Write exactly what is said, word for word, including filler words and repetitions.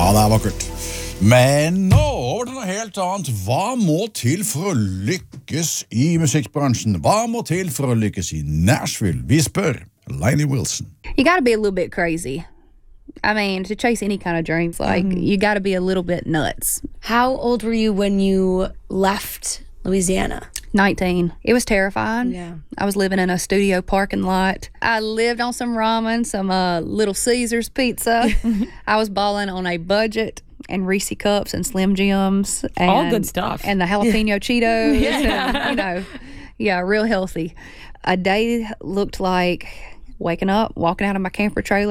Ja, det er vakkert. Men nå over til noe helt annet. Hva må til for å lykkes i musikkbransjen? Hva må til for å lykkes i Nashville? Vi spør Lainey Wilson. You gotta be a little bit crazy. I mean, to chase any kind of dreams, like, mm-hmm. you gotta be a little bit nuts. How old were you when you left Louisiana? nineteen. It was terrifying. Yeah. I was living in a studio parking lot. I lived on some ramen, some uh, Little Caesars pizza. I was balling on a budget and Reese cups and Slim Jims. And, all good stuff. And the jalapeno Cheetos. Yeah. And, you know, yeah, real healthy. A day looked like waking up, walking out of my camper trailer,